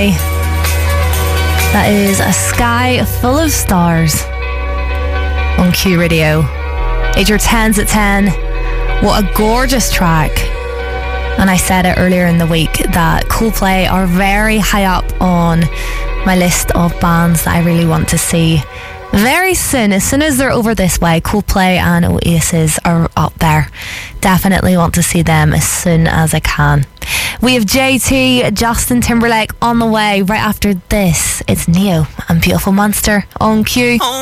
That is A Sky Full of Stars on Q Radio. It's your 10s at 10. What a gorgeous track. And I said it earlier in the week that Coldplay are very high up on my list of bands that I really want to see very soon. As soon as they're over this way, Coldplay and Oasis are up there. Definitely want to see them as soon as I can. We have JT, Justin Timberlake on the way right after this. It's Neo and Beautiful Monster on Q.